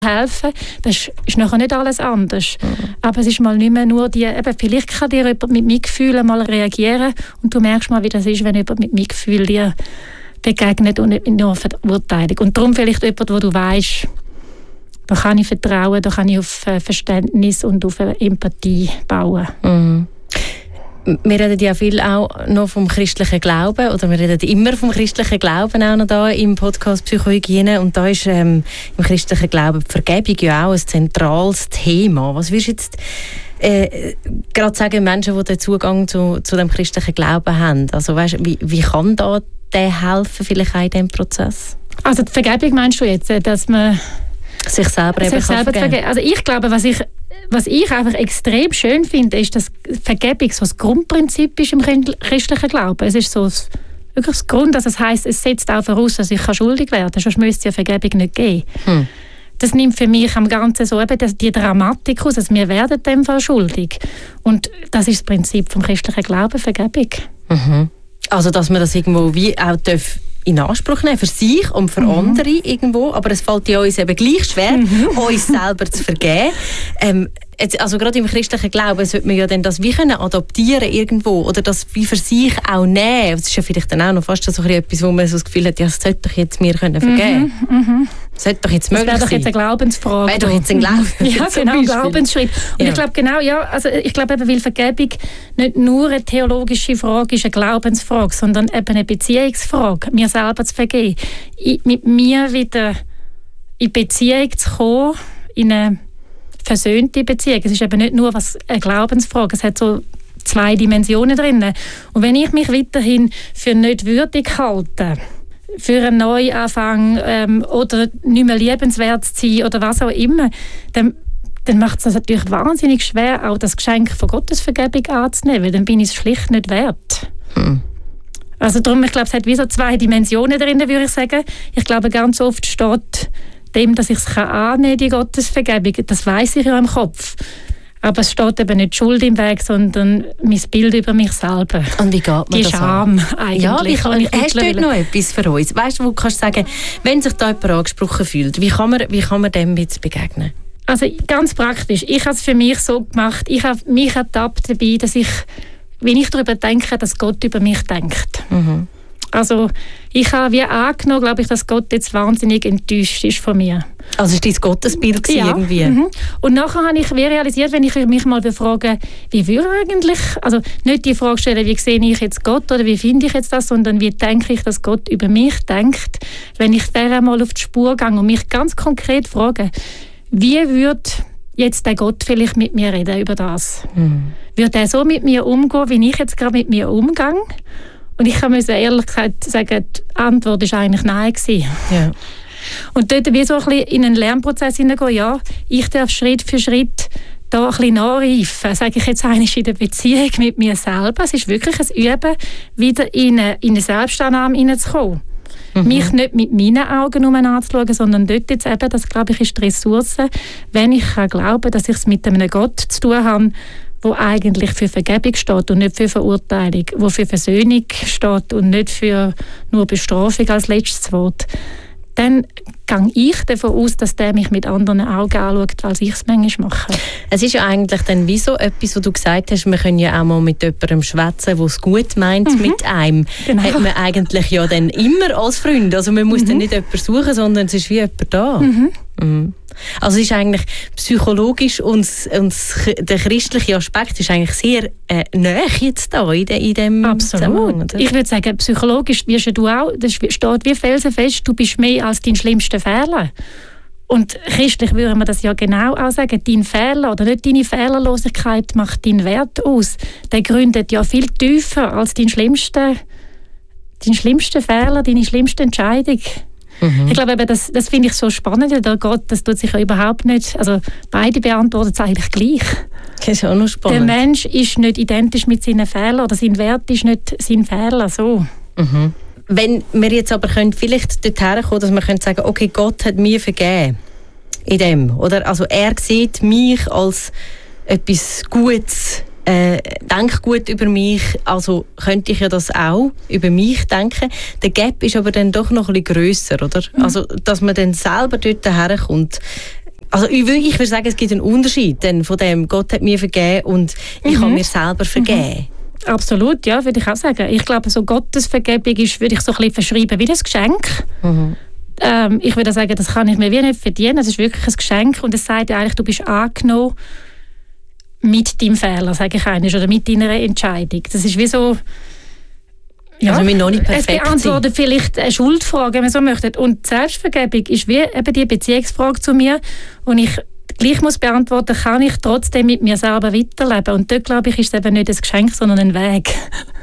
helfen. Das ist nachher nicht alles anders. Aber es ist mal nicht mehr nur die, eben, vielleicht kann dir jemand mit Mitgefühl mal reagieren und du merkst mal, wie das ist, wenn jemand mit Mitgefühl dir begegnet und nicht nur Verurteilung. Und darum vielleicht jemand, wo du weißt, da kann ich vertrauen, da kann ich auf Verständnis und auf Empathie bauen. Mhm. Wir reden ja viel auch noch vom christlichen Glauben, oder wir reden immer vom christlichen Glauben auch noch da im Podcast Psychohygiene, und da ist im christlichen Glauben die Vergebung ja auch ein zentrales Thema. Was würdest du jetzt gerade sagen, Menschen, die den Zugang zu dem christlichen Glauben haben? Also weißt, wie kann da der helfen vielleicht auch in diesem Prozess? Also die Vergebung meinst du jetzt, dass man sich selber vergeben? Also ich glaube, was ich einfach extrem schön finde, ist, dass Vergebung so das Grundprinzip ist im christlichen Glauben. Es ist so wirklich das Grund, also das heisst, es setzt auch voraus, dass ich schuldig werden kann, sonst müsste es ja Vergebung nicht geben. Das nimmt für mich am Ganzen so eben die Dramatik aus, also wir werden dem Fall schuldig. Und das ist das Prinzip vom christlichen Glauben, Vergebung. Mhm. Also dass man das irgendwo wie auch in Anspruch nehmen, für sich und für andere irgendwo, aber es fällt ja uns eben gleich schwer, uns selber zu vergeben. Also gerade im christlichen Glauben sollte man ja dann das wie können adaptieren irgendwo oder das wie für sich auch nehmen. Das ist ja vielleicht dann auch noch fast so etwas, wo man so das Gefühl hat, ja, das sollte doch jetzt mir können vergeben. Das sollte doch jetzt möglich sein. Das wäre doch jetzt eine Glaubensfrage. Wäre doch jetzt ein Ja, genau, ein Glaubensschritt. Und ich glaube genau, ja, also ich glaube eben, weil Vergebung nicht nur eine theologische Frage ist, eine Glaubensfrage, sondern eben eine Beziehungsfrage, mir selber zu vergeben. Mit mir wieder in Beziehung zu kommen, in eine versöhnte Beziehung. Es ist eben nicht nur eine Glaubensfrage, es hat so 2 Dimensionen drin. Und wenn ich mich weiterhin für nicht würdig halte, für einen Neuanfang oder nicht mehr liebenswert zu sein oder was auch immer, dann macht es natürlich wahnsinnig schwer, auch das Geschenk von Gottes Vergebung anzunehmen, weil dann bin ich es schlicht nicht wert. Also darum, ich glaube, es hat wie so 2 Dimensionen drin, würde ich sagen. Ich glaube, ganz oft steht dem, dass ich es annehmen kann, die Gottesvergebung, das weiss ich ja im Kopf. Aber es steht eben nicht Schuld im Weg, sondern mein Bild über mich selber. Und wie geht man die das Scham an? eigentlich. Ja, hast du dort noch etwas für uns? Weißt du, wo kannst du sagen, wenn sich da jemand angesprochen fühlt, wie kann man dem jetzt begegnen? Also ganz praktisch. Ich habe es für mich so gemacht, ich habe mich ertappt dabei, dass wenn ich darüber denke, dass Gott über mich denkt. Also ich habe wie angenommen, glaube ich, dass Gott jetzt wahnsinnig enttäuscht ist von mir. Also ist dein Gottesbild irgendwie? Und nachher habe ich wie realisiert, wenn ich mich mal befrage, wie würde eigentlich, also nicht die Frage stellen, wie sehe ich jetzt Gott oder wie finde ich jetzt das, sondern wie denke ich, dass Gott über mich denkt, wenn ich der einmal auf die Spur gehe und mich ganz konkret frage, wie würde jetzt der Gott vielleicht mit mir reden über das? Würde er so mit mir umgehen, wie ich jetzt gerade mit mir umgehe? Und ich kann ehrlich gesagt sagen, die Antwort war eigentlich nein gewesen. Ja. Und dort wie so ein bisschen in einen Lernprozess hineingehen, ja, ich darf Schritt für Schritt da ein bisschen nachreifen, sage ich jetzt eigentlich in der Beziehung mit mir selber. Es ist wirklich ein Üben, wieder in eine Selbstannahme hineinzukommen. Mich nicht mit meinen Augen anzuschauen, sondern dort jetzt eben, das glaube ich ist die Ressource, wenn ich glaube, dass ich es mit einem Gott zu tun habe, wo eigentlich für Vergebung steht und nicht für Verurteilung, wo für Versöhnung steht und nicht für nur Bestrafung als letztes Wort, dann gehe ich davon aus, dass der mich mit anderen Augen anschaut, als ich es manchmal mache. Es ist ja eigentlich dann wie so etwas, wo du gesagt hast, wir können ja auch mal mit jemandem schwätzen, der es gut meint mit einem. Genau. Hat man eigentlich ja dann immer als Freund. Also man muss dann nicht jemanden suchen, sondern es ist wie jemand da. Also es ist eigentlich psychologisch und der christliche Aspekt ist eigentlich sehr nahe jetzt da in dem Zusammenhang. Oder? Ich würde sagen, psychologisch wirst du auch, das steht wie felsenfest, du bist mehr als dein schlimmster Fehler. Und christlich würde man das ja genau auch sagen, dein Fehler oder nicht deine Fehlerlosigkeit macht deinen Wert aus. Der gründet ja viel tiefer als dein schlimmster Fehler, deine schlimmste Entscheidung. Ich glaube, das finde ich so spannend, da Gott, das tut sich ja überhaupt nicht, also beide beantworten es eigentlich gleich. Das ist auch noch spannend. Der Mensch ist nicht identisch mit seinen Fehlern oder sein Wert ist nicht sein Fehler, so. Wenn wir jetzt aber vielleicht dorthin kommen, dass wir sagen können, okay, Gott hat mir vergeben in dem, oder? Also er sieht mich als etwas Gutes, denkt gut über mich, also könnte ich ja das auch über mich denken. Der Gap ist aber dann doch noch ein bisschen grösser, oder? Also, dass man dann selber dort herkommt, Also ich würde sagen, es gibt einen Unterschied denn von dem, Gott hat mir vergeben und ich kann mir selber vergeben. Absolut, ja, würde ich auch sagen. Ich glaube, so Gottesvergebung ist, würde ich so ein bisschen verschreiben wie ein Geschenk. Ich würde sagen, das kann ich mir wie nicht verdienen. Es ist wirklich ein Geschenk und es sagt ja eigentlich, du bist angenommen mit deinem Fehler, sage ich eigentlich, oder mit deiner Entscheidung. Das ist wie so... Ja, also wir noch nicht perfekt. Es beantwortet vielleicht eine Schuldfrage, wenn man so möchte. Und die Selbstvergebung ist wie eben die Beziehungsfrage zu mir. Und ich gleich muss beantworten, kann ich trotzdem mit mir selber weiterleben. Und dort, glaube ich, ist es eben nicht ein Geschenk, sondern ein Weg.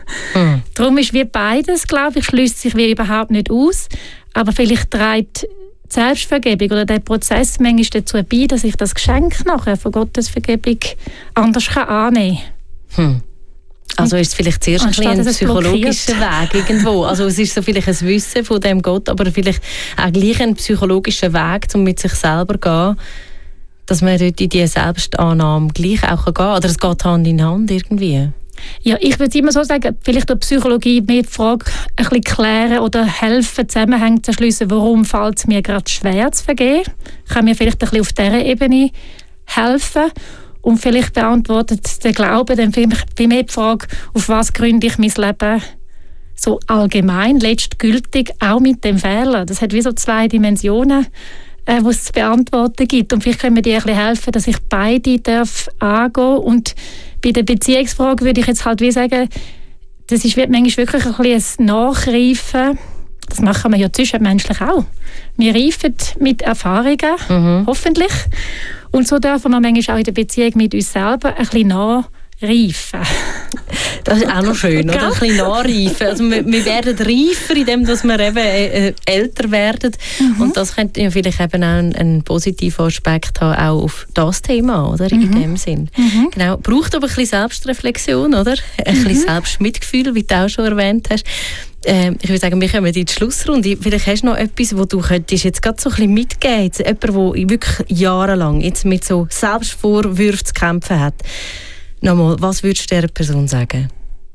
Darum ist wie beides, glaube ich, schließt sich wie überhaupt nicht aus. Aber vielleicht trägt die Selbstvergebung oder der Prozess manchmal dazu bei, dass ich das Geschenk nachher von Gottes Vergebung anders annehmen kann. Also ist es vielleicht zuerst ein psychologischer Weg irgendwo. Also es ist so vielleicht ein Wissen von dem Gott, aber vielleicht auch gleich ein psychologischer Weg, um mit sich selber zu gehen, dass man dort in diese Selbstannahme gleich auch gehen kann. Oder es geht Hand in Hand irgendwie. Ja, ich würde immer so sagen, vielleicht durch Psychologie mehr die Frage ein bisschen klären oder helfen, Zusammenhänge zu schliessen, warum fällt es mir gerade schwer zu vergeben. Kann mir vielleicht ein bisschen auf dieser Ebene helfen. Und vielleicht beantwortet der Glaube dann viel mehr die Frage, auf was gründe ich mein Leben so allgemein, letztgültig, auch mit dem Fehler. Das hat wie so 2 Dimensionen, die es zu beantworten gibt. Und vielleicht können wir dir ein bisschen helfen, dass ich beide darf angehen. Und bei der Beziehungsfrage würde ich jetzt halt wie sagen, das ist manchmal wirklich ein bisschen ein Nachreifen. Das machen wir ja zwischenmenschlich auch. Wir reifen mit Erfahrungen, hoffentlich. Und so dürfen wir manchmal auch in der Beziehung mit uns selber ein bisschen nachreifen. Das ist auch noch schön, oder? Ein bisschen nachreifen. Also wir werden reifer, indem wir eben älter werden. Und das könnte ja vielleicht eben auch einen positiven Aspekt haben, auch auf das Thema, oder? In dem Sinn. Genau. Braucht aber ein bisschen Selbstreflexion, oder? Ein bisschen Selbstmitgefühl, wie du auch schon erwähnt hast. Ich würde sagen, wir kommen in die Schlussrunde. Vielleicht hast du noch etwas, wo du könntest jetzt gerade so ein bisschen mitgeben. Jetzt jemand, der wirklich jahrelang jetzt mit so Selbstvorwürfen zu kämpfen hat. Nochmal, was würdest du dieser Person sagen?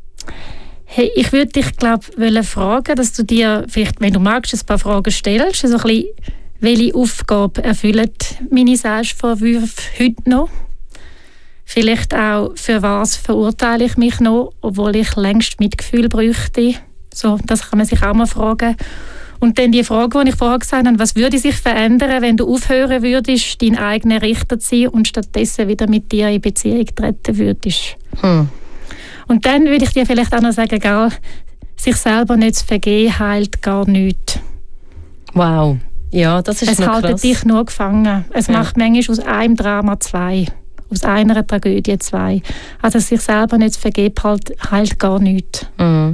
Hey, ich würde dich, fragen, dass du dir vielleicht, wenn du magst, ein paar Fragen stellst. Also ein bisschen, welche Aufgabe erfüllen meine Selbstvorwürfe heute noch? Vielleicht auch, für was verurteile ich mich noch, obwohl ich längst Mitgefühl bräuchte? So, das kann man sich auch mal fragen. Und dann die Frage, die ich vorher gesagt habe, was würde sich verändern, wenn du aufhören würdest, dein eigener Richter zu sein und stattdessen wieder mit dir in Beziehung treten würdest? Und dann würde ich dir vielleicht auch noch sagen, sich selber nicht zu vergeben, heilt gar nichts. Wow, ja, das ist noch krass. Es hält dich nur gefangen. Es macht manchmal aus einem Drama 2. Aus einer Tragödie 2. Also sich selber nicht zu vergeben, heilt gar nichts.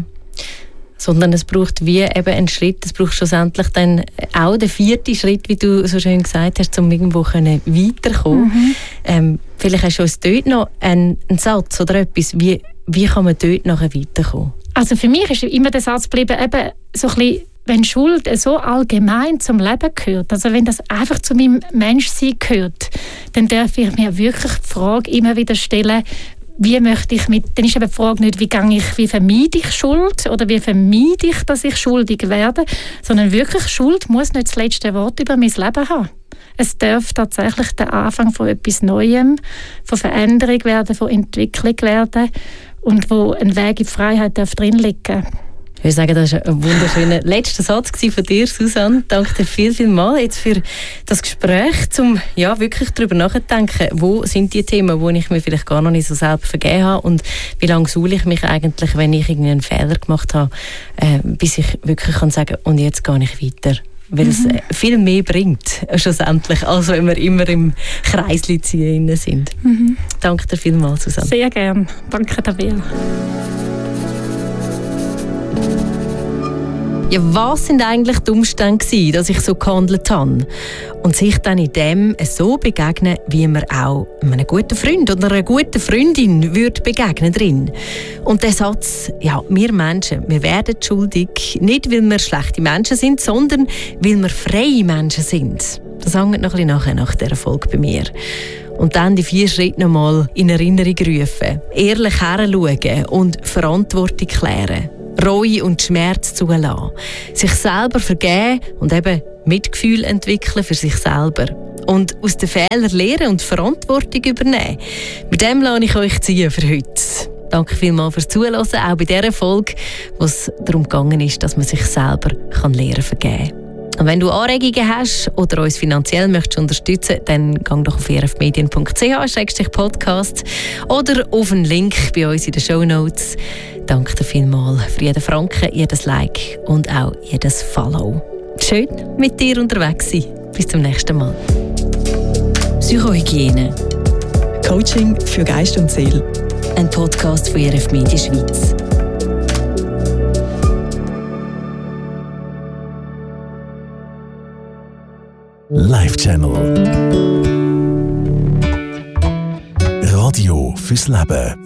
Sondern es braucht wie eben einen Schritt, es braucht schlussendlich dann auch den 4. Schritt, wie du so schön gesagt hast, um irgendwo weiterzukommen. Vielleicht hast du uns dort noch einen Satz oder etwas, wie kann man dort nachher weiterkommen? Also für mich ist immer der Satz geblieben, eben so ein bisschen, wenn Schuld so allgemein zum Leben gehört, also wenn das einfach zu meinem Menschsein gehört, dann darf ich mir wirklich die Frage immer wieder stellen, wie möchte ich dann ist eben die Frage nicht, wie vermeide ich Schuld oder wie vermeide ich, dass ich schuldig werde, sondern wirklich Schuld muss nicht das letzte Wort über mein Leben haben. Es darf tatsächlich der Anfang von etwas Neuem, von Veränderung werden, von Entwicklung werden und wo ein Weg in die Freiheit darf drin liegen. Ich würde sagen, das war ein wunderschöner letzter Satz von dir, Susanne. Danke dir vielmals jetzt für das Gespräch, um wirklich darüber nachzudenken, wo sind die Themen, wo ich mir vielleicht gar noch nicht so selber vergeben habe und wie lange suhle ich mich eigentlich, wenn ich irgendeinen Fehler gemacht habe, bis ich wirklich kann sagen, und jetzt gehe ich weiter. Weil es viel mehr bringt, schlussendlich, als wenn wir immer im Kreisli ziehen sind. Danke dir vielmals, Susanne. Sehr gern. Danke, Tabea. Ja, was sind eigentlich die Umstände gewesen, dass ich so gehandelt habe? Und sich dann in dem so begegnen, wie man auch einem guten Freund oder einer guten Freundin würde begegnen drin. Und der Satz, ja, wir Menschen, wir werden schuldig, nicht weil wir schlechte Menschen sind, sondern weil wir freie Menschen sind. Das hängt noch ein bisschen nachher nach dieser Folge bei mir. Und dann die 4 Schritte nochmal in Erinnerung rufen, ehrlich hinschauen und Verantwortung klären. Reue und Schmerz zulassen, sich selber vergeben und eben Mitgefühl entwickeln für sich selber. und aus den Fehlern lernen und Verantwortung übernehmen. Mit dem lasse ich euch ziehen für heute. Danke vielmals fürs Zuhören, auch bei dieser Folge, wo es darum gegangen ist, dass man sich selber lernen vergeben kann. Und wenn du Anregungen hast oder uns finanziell möchtest unterstützen, dann geh doch auf erfmedien.ch/podcast oder auf einen Link bei uns in den Shownotes. Danke dir vielmals für jeden Franken, jedes Like und auch jedes Follow. Schön mit dir unterwegs sein. Bis zum nächsten Mal. Psychohygiene. Coaching für Geist und Seele. Ein Podcast von RF Media Schweiz. Live Channel. Radio fürs Leben.